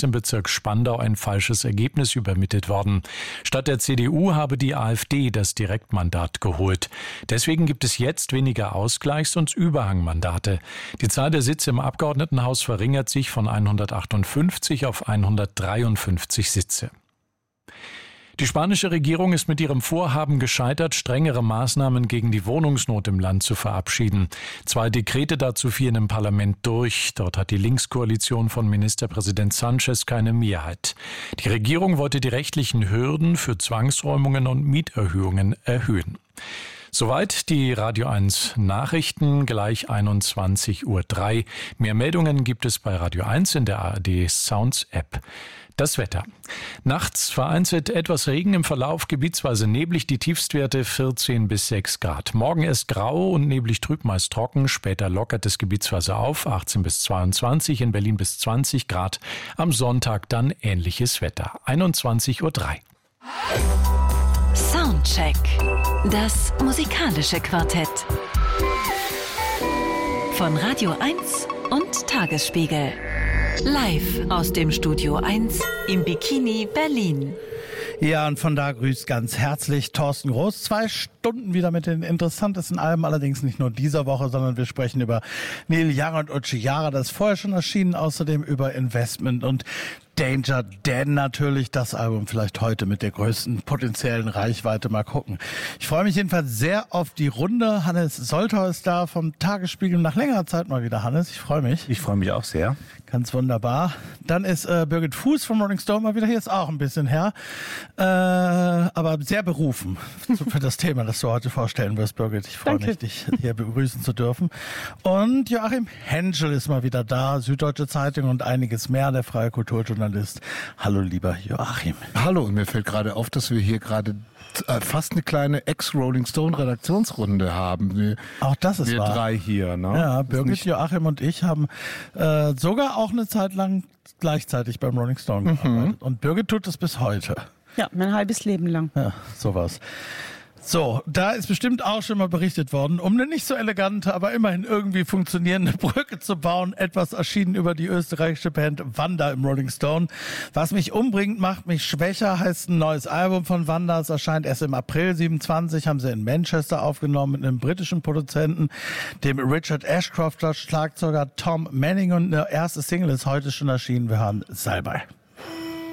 im Bezirk Spandau ein falsches Ergebnis übermittelt worden. Statt der CDU habe die AfD das Direktmandat geholt. Deswegen gibt es jetzt weniger Ausgleichs- und Überhangmandate. Die Zahl der Sitze im Abgeordnetenhaus verringert sich von 158 auf 153 Sitze. Die spanische Regierung ist mit ihrem Vorhaben gescheitert, strengere Maßnahmen gegen die Wohnungsnot im Land zu verabschieden. 2 Dekrete dazu fielen im Parlament durch. Dort hat die Linkskoalition von Ministerpräsident Sánchez keine Mehrheit. Die Regierung wollte die rechtlichen Hürden für Zwangsräumungen und Mieterhöhungen erhöhen. Soweit die Radio 1 Nachrichten, gleich 21:03 Uhr. Mehr Meldungen gibt es bei Radio 1 in der ARD Sounds App. Das Wetter. Nachts vereinzelt etwas Regen, im Verlauf gebietsweise neblig, die Tiefstwerte 14 bis 6 Grad. Morgen ist grau und neblig trüb, meist trocken, später lockert es gebietsweise auf, 18 bis 22, in Berlin bis 20 Grad. Am Sonntag dann ähnliches Wetter, 21:03 Uhr. Soundcheck, das musikalische Quartett von Radio 1 und Tagesspiegel. Live aus dem Studio 1 im Bikini Berlin. Ja, und von da grüßt ganz herzlich Thorsten Groß. 2 Stunden wieder mit den interessantesten Alben, allerdings nicht nur dieser Woche, sondern wir sprechen über Neil Young und Uchiara, das ist vorher schon erschienen, außerdem über Investment und Danger Dan natürlich, das Album vielleicht heute mit der größten potenziellen Reichweite, mal gucken. Ich freue mich jedenfalls sehr auf die Runde. Hannes Soltau ist da vom Tagesspiegel, nach längerer Zeit mal wieder, Hannes, ich freue mich. Ich freue mich auch sehr. Ganz wunderbar. Dann ist Birgit Fuß vom Rolling Stone mal wieder hier, ist auch ein bisschen her, aber sehr berufen für das Thema, das du heute vorstellen wirst, Birgit. Ich freue mich, dich hier begrüßen zu dürfen. Und Joachim Henschel ist mal wieder da, Süddeutsche Zeitung und einiges mehr, der freie Kulturjournalist. Hallo, lieber Joachim. Hallo, und mir fällt gerade auf, dass wir hier gerade fast eine kleine Ex-Rolling Stone Redaktionsrunde haben. Auch das ist wir wahr. 3 hier, ne? Ja, Birgit, Joachim und ich haben sogar auch eine Zeit lang gleichzeitig beim Rolling Stone gearbeitet. Und Birgit tut es bis heute. Ja, mein halbes Leben lang. Ja, sowas. So, da ist bestimmt auch schon mal berichtet worden, um eine nicht so elegante, aber immerhin irgendwie funktionierende Brücke zu bauen. Etwas erschienen über die österreichische Band Wanda im Rolling Stone. Was mich umbringt, macht mich schwächer, heißt ein neues Album von Wanda. Es erscheint erst im April 27, haben sie in Manchester aufgenommen mit einem britischen Produzenten, dem Richard Ashcroft, Schlagzeuger Tom Manning, und eine erste Single ist heute schon erschienen. Wir hören Salbei.